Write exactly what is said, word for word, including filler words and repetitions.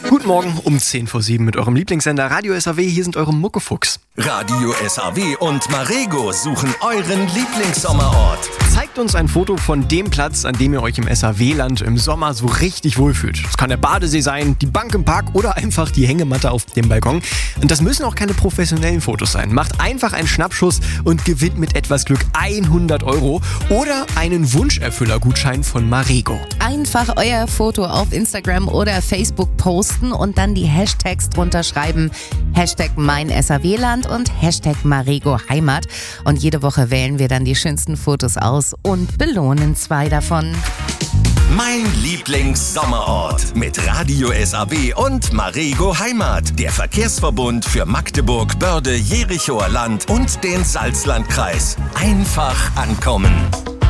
Guten Morgen um zehn vor sieben mit eurem Lieblingssender Radio S A W. Hier sind eure Muckefuchs. Radio S A W und Marego suchen euren Lieblingssommerort. Zeigt uns ein Foto von dem Platz, an dem ihr euch im S A W-Land im Sommer so richtig wohlfühlt. Das kann der Badesee sein, die Bank im Park oder einfach die Hängematte auf dem Balkon. Und das müssen auch keine professionellen Fotos sein. Macht einfach einen Schnappschuss und gewinnt mit etwas Glück hundert Euro oder einen Wunscherfüller-Gutschein von Marego. Einfach euer Foto auf Instagram oder Facebook posten und dann die Hashtags drunter schreiben. Hashtag mein S A W-Land und Hashtag Marego Heimat. Und jede Woche wählen wir dann die schönsten Fotos aus und belohnen zwei davon. Mein Lieblingssommerort mit Radio S A W und Marego Heimat. Der Verkehrsverbund für Magdeburg, Börde, Jerichoer Land und den Salzlandkreis. Einfach ankommen.